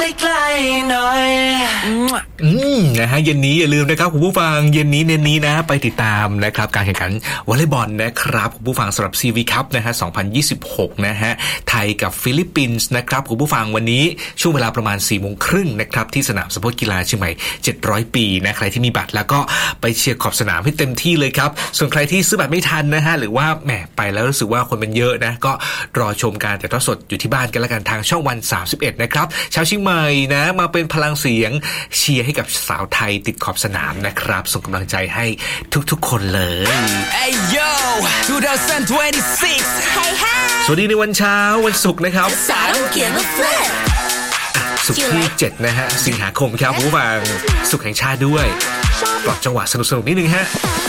ใกล้ๆหน่อยนะฮะเย็นนี้อย่าลืมนะครับคุณผู้ฟังเย็นนี้เน้นนี้นะไปติดตามนะครับการแข่งขันวอลเลย์บอลนะครับคุณผู้ฟังสำหรับ CV Cup นะฮะ2026นะฮะไทยกับฟิลิปปินส์นะครับคุณผู้ฟังวันนี้ช่วงเวลาประมาณ 4:30 นนะครับที่สนามสปอร์ตกีฬาเชียงใหม่700 ปีนะใครที่มีบัตรแล้วก็ไปเชียร์ขอบสนามให้เต็มที่เลยครับส่วนใครที่ซื้อบัตรไม่ทันนะฮะหรือว่าแหมไปแล้วรู้สึกว่าคนมันเยอะนะก็รอชมการถ่ายทอดสดอยู่ที่บ้านกันละกันทางช่องวัน31นะครับชาวเชียงใหม่นะมาเป็นพลังเสียงเชียร์ให้กับสาวไทยติดขอบสนามนะครับส่งกำลังใจให้ทุกๆคนเลย Hey yo 2026 Hey hey สวัสดีในวันเช้าวันศุกร์นะครับศุกร์ที่7นะฮะสิงหาคมครับผู้ฟังศุกร์แห่งชาติด้วยปลอดจังหวะสนุกๆนิดนึงฮะ